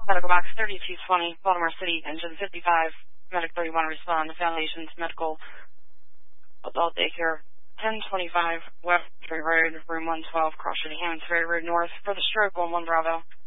Medical box 3220, Baltimore City, engine 55, medic 31, respond to Foundations Medical Adult Daycare, 1025 West Ferry Road, room 112, cross City Hammons Ferry Road North, for the stroke 11 Bravo.